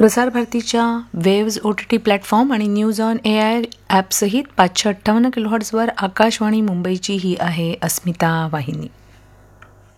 प्रसार भारतीच्या waves OTT platform आणि न्यूज ऑन AI ॲपसहित 558 किलोहर्ट्झवर आकाशवाणी मुंबईची ही आहे अस्मिता वाहिनी.